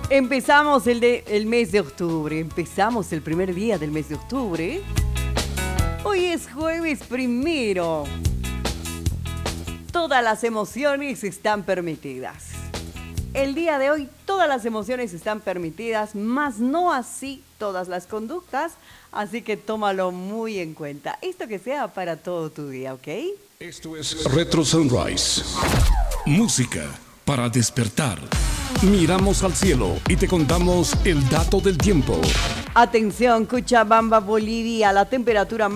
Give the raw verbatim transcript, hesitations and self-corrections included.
Empezamos el, de, el mes de octubre, empezamos el primer día del mes de octubre. Hoy es jueves primero. Todas las emociones están permitidas. El día de hoy todas las emociones están permitidas, mas no así todas las conductas, así que tómalo muy en cuenta. Esto que sea para todo tu día, ¿ok? Esto es Retro Sunrise. Música para despertar. Miramos al cielo y te contamos el dato del tiempo. Atención, Cochabamba, Bolivia, la temperatura